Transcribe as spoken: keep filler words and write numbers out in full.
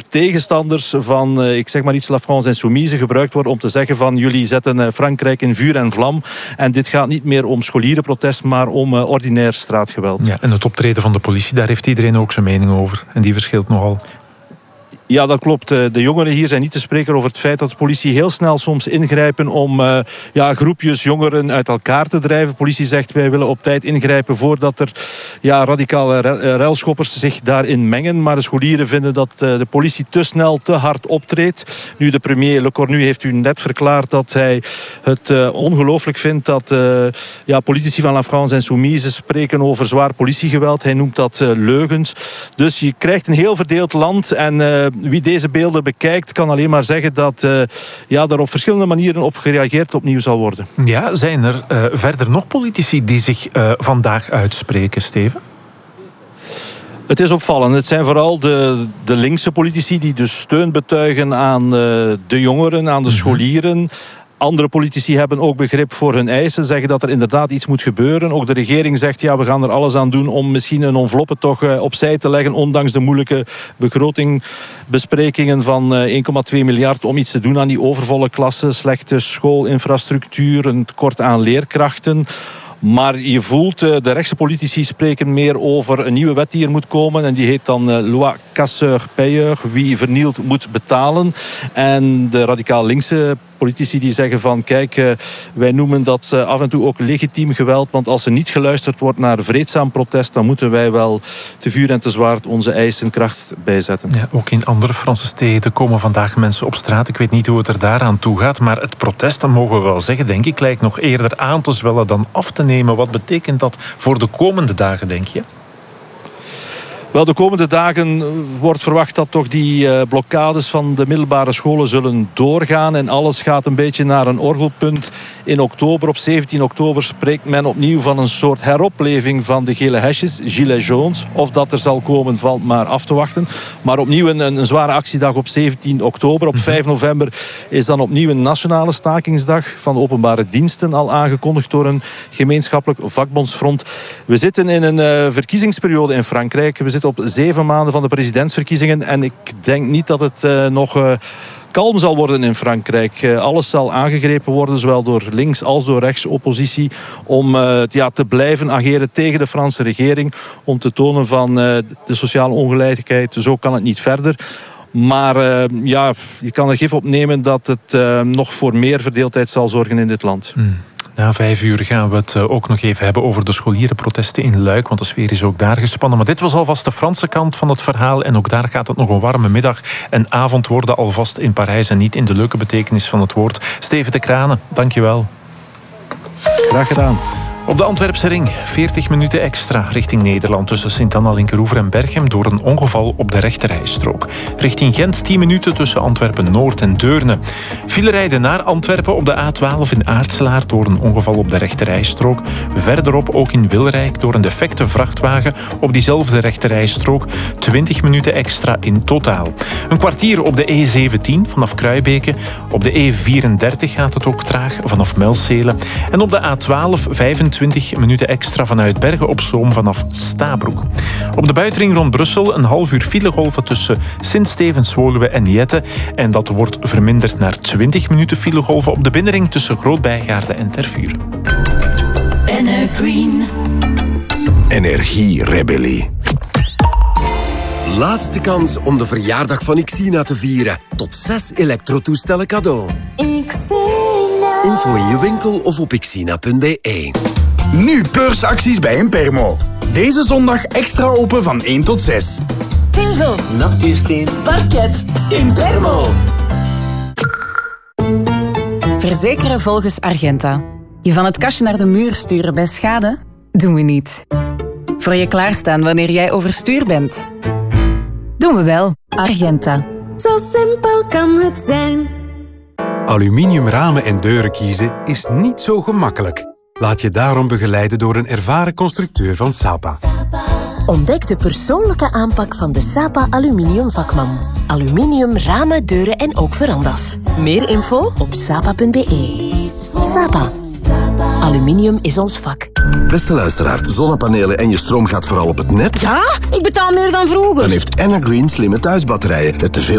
tegenstanders van, uh, ik zeg maar iets, La France Insoumise gebruikt worden om te zeggen van jullie zetten uh, Frankrijk in vuur en vlam. En dit gaat niet meer om scholierenprotest, maar om uh, ordinair straatgeweld. Ja, en het optreden van de politie, daar heeft iedereen ook zijn mening over. En die verschilt nogal. Ja, dat klopt. De jongeren hier zijn niet te spreken over het feit dat de politie heel snel soms ingrijpen om uh, ja, groepjes jongeren uit elkaar te drijven. De politie zegt wij willen op tijd ingrijpen voordat er ja, radicale ruilschoppers zich daarin mengen. Maar de scholieren vinden dat uh, de politie te snel, te hard optreedt. Nu, de premier Le Cornu heeft u net verklaard dat hij het uh, ongelooflijk vindt dat uh, ja, politici van La France Insoumise spreken over zwaar politiegeweld. Hij noemt dat uh, leugens. Dus je krijgt een heel verdeeld land en uh, wie deze beelden bekijkt kan alleen maar zeggen dat uh, ja, er op verschillende manieren op gereageerd opnieuw zal worden. Ja, zijn er uh, verder nog politici die zich uh, vandaag uitspreken, Steven? Het is opvallend. Het zijn vooral de, de linkse politici die dus steun betuigen aan uh, de jongeren, aan de scholieren. Andere politici hebben ook begrip voor hun eisen, zeggen dat er inderdaad iets moet gebeuren. Ook de regering zegt, ja, we gaan er alles aan doen om misschien een enveloppe toch uh, opzij te leggen, ondanks de moeilijke begrotingbesprekingen van uh, één komma twee miljard om iets te doen aan die overvolle klassen, slechte schoolinfrastructuur, een tekort aan leerkrachten. Maar je voelt, de rechtse politici spreken meer over een nieuwe wet die er moet komen. En die heet dan uh, loi casseur-payeur. Wie vernielt moet betalen. En de radicaal linkse politici die zeggen van kijk, uh, wij noemen dat uh, af en toe ook legitiem geweld. Want als er niet geluisterd wordt naar vreedzaam protest, dan moeten wij wel te vuur en te zwaard onze eisen kracht bijzetten. Ja, ook in andere Franse steden komen vandaag mensen op straat. Ik weet niet hoe het er daaraan toe gaat. Maar het protest, dat mogen we wel zeggen, denk ik, lijkt nog eerder aan te zwellen dan af te nemen. Wat betekent dat voor de komende dagen, denk je? Wel, de komende dagen wordt verwacht dat toch die uh, blokkades van de middelbare scholen zullen doorgaan. En alles gaat een beetje naar een orgelpunt in oktober. Op zeventien oktober spreekt men opnieuw van een soort heropleving van de gele hesjes, gilets jaunes. Of dat er zal komen, valt maar af te wachten. Maar opnieuw een, een zware actiedag op zeventien oktober. Op vijf november is dan opnieuw een nationale stakingsdag van de openbare diensten, al aangekondigd door een gemeenschappelijk vakbondsfront. We zitten in een uh, verkiezingsperiode in Frankrijk. We zitten op zeven maanden van de presidentsverkiezingen. En ik denk niet dat het uh, nog uh, kalm zal worden in Frankrijk. Uh, alles zal aangegrepen worden, zowel door links als door rechts oppositie, om uh, ja, te blijven ageren tegen de Franse regering. Om te tonen van uh, de sociale ongelijkheid. Zo kan het niet verder. Maar uh, ja, je kan er gif op nemen dat het uh, nog voor meer verdeeldheid zal zorgen in dit land. Mm. Na vijf uur gaan we het ook nog even hebben over de scholierenprotesten in Luik, want de sfeer is ook daar gespannen. Maar dit was alvast de Franse kant van het verhaal en ook daar gaat het nog een warme middag en avond worden, alvast in Parijs en niet in de leuke betekenis van het woord. Steven de Kranen, dankjewel. Graag gedaan. Op de Antwerpse ring, veertig minuten extra richting Nederland tussen Sint-Anna, Linkeroever en Berchem door een ongeval op de rechterrijstrook. Richting Gent tien minuten tussen Antwerpen-Noord en Deurne. Filerijden naar Antwerpen op de A twaalf in Aartselaar door een ongeval op de rechterrijstrook. Verderop ook in Wilrijk door een defecte vrachtwagen op diezelfde rechterrijstrook. twintig minuten extra in totaal. Een kwartier op de E zeventien vanaf Kruibeke. Op de E vierendertig gaat het ook traag vanaf Melcelen. En op de A twaalf vijfentwintig minuten extra vanuit Bergen op Zoom vanaf Stabroek. Op de buitenring rond Brussel een half uur filegolven tussen Sint-Stevens-Woluwe en Jette. En dat wordt verminderd naar twintig minuten filegolven op de binnenring tussen Groot-Bijgaarde en Tervuren. Green. Energierebellie. Laatste kans om de verjaardag van Xina te vieren. Tot zes elektrotoestellen cadeau. Xina. Info in je winkel of op xina punt b e. Nu beursacties bij Impermo. Deze zondag extra open van één tot zes. Tingels. Natuursteen. Parket. Impermo. Verzekeren volgens Argenta. Je van het kastje naar de muur sturen bij schade? Doen we niet. Voor je klaarstaan wanneer jij overstuur bent? Doen we wel. Argenta. Zo simpel kan het zijn. Aluminium ramen en deuren kiezen is niet zo gemakkelijk. Laat je daarom begeleiden door een ervaren constructeur van Sapa. Ontdek de persoonlijke aanpak van de Sapa Aluminium vakman. Aluminium, ramen, deuren en ook verandas. Meer info op sapa punt b e. Sapa. Aluminium is ons vak. Beste luisteraar, zonnepanelen en je stroom gaat vooral op het net? Ja, ik betaal meer dan vroeger. Dan heeft Enna Green slimme thuisbatterijen. Het te veel